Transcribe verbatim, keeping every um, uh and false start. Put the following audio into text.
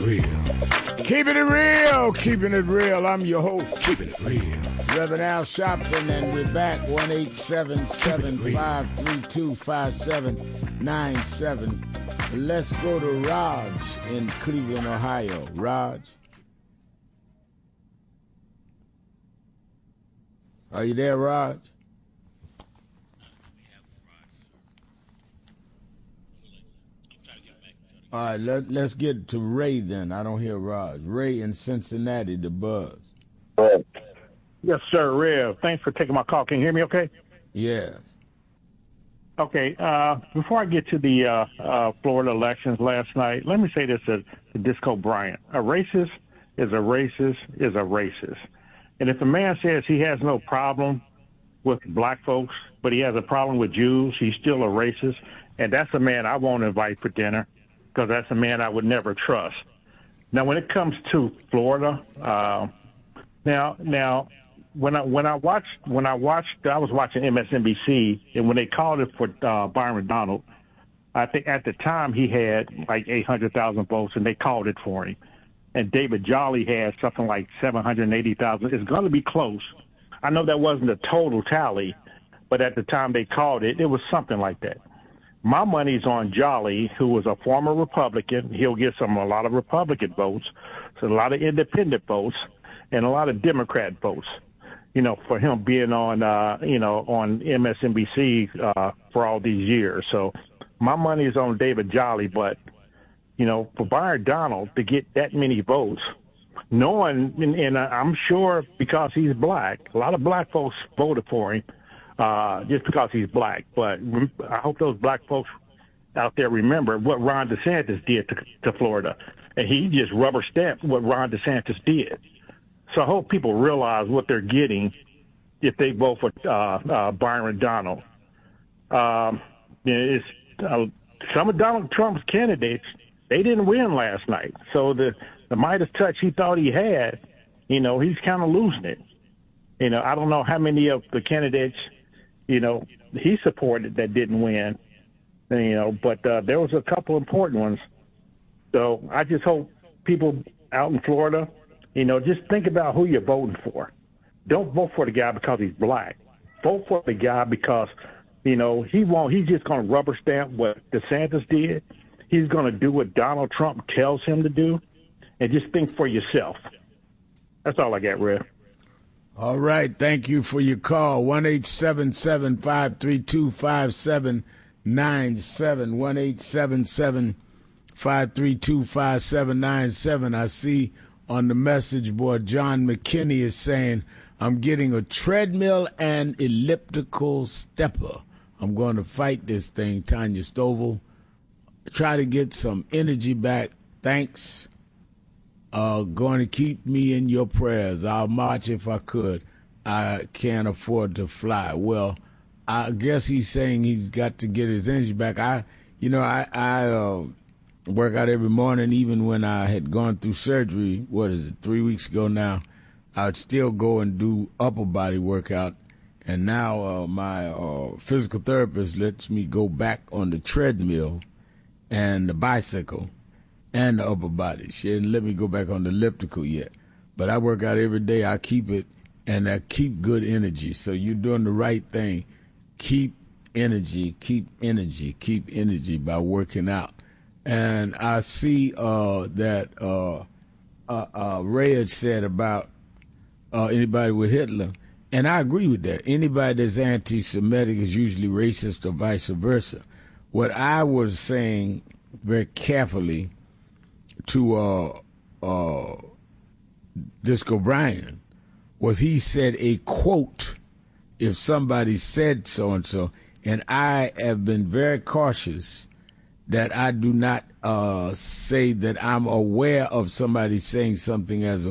Real. Keeping it real, keeping it real. I'm your host, keeping it real. Reverend Al Sharpton, and we're back. one eight seven seven, five three two, five seven nine seven. Let's go to Raj in Cleveland, Ohio. Raj? Are you there, Raj? All right, let, let's get to Ray then. I don't hear Raj. Ray in Cincinnati, the Buzz. Yes, sir, Rev. Thanks for taking my call. Can you hear me okay? Yeah. Okay, uh, before I get to the uh, uh, Florida elections last night, let me say this to, to Disco Bryant. A racist is a racist is a racist. And if a man says he has no problem with black folks, but he has a problem with Jews, he's still a racist. And that's a man I won't invite for dinner, because that's a man I would never trust. Now, when it comes to Florida, uh, now, now, when I when I watched when I watched I was watching M S N B C, and when they called it for uh, Byron Donald, I think at the time he had like eight hundred thousand votes, and they called it for him. And David Jolly had something like seven hundred eighty thousand. It's going to be close. I know that wasn't a total tally, but at the time they called it, it was something like that. My money's on Jolly, who was a former Republican. He'll get some a lot of Republican votes, so a lot of independent votes, and a lot of Democrat votes. You know, for him being on, uh, you know, on M S N B C uh, for all these years. So my money is on David Jolly, but you know, for Byron Donald to get that many votes, knowing, and, and I'm sure because he's black, a lot of black folks voted for him. Uh, just because he's black. But I hope those black folks out there remember what Ron DeSantis did to, to Florida. And he just rubber stamped what Ron DeSantis did. So I hope people realize what they're getting if they vote for uh, uh, Byron Donald. Um, it's, uh, some of Donald Trump's candidates, they didn't win last night. So the, the Midas touch he thought he had, you know, he's kind of losing it. You know, I don't know how many of the candidates you know, he supported that didn't win, you know, but uh, there was a couple important ones. So I just hope people out in Florida, you know, just think about who you're voting for. Don't vote for the guy because he's black. Vote for the guy because, you know, he won't, he's just going to rubber stamp what DeSantis did. He's going to do what Donald Trump tells him to do, and just think for yourself. That's all I got, Rev. All right, thank you for your call. one eight seven seven, five three two, five seven nine seven. one eight seven seven, five three two, five seven nine seven. I see on the message board John McKinney is saying, I'm getting a treadmill and elliptical stepper. I'm going to fight this thing, Tanya Stovall. Try to get some energy back. Thanks. Uh, going to keep me in your prayers. I'll march if I could. I can't afford to fly. Well, I guess he's saying he's got to get his energy back. I, you know, I, I uh, work out every morning, even when I had gone through surgery. What is it, three weeks ago now? I'd still go and do upper body workout. And now uh, my uh, physical therapist lets me go back on the treadmill and the bicycle and the upper body. She didn't let me go back on the elliptical yet. But I work out every day. I keep it, and I keep good energy. So you're doing the right thing. Keep energy, keep energy, keep energy by working out. And I see uh, that uh, uh, uh, Ray had said about uh, anybody with Hitler, and I agree with that. Anybody that's anti-Semitic is usually racist or vice versa. What I was saying very carefully to uh, uh, Disco Bryan was he said a quote, if somebody said so-and-so, and I have been very cautious that I do not uh, say that I'm aware of somebody saying something as a